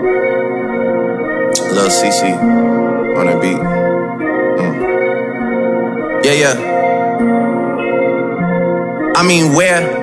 Lil CC on that beat. Yeah, yeah. I mean, where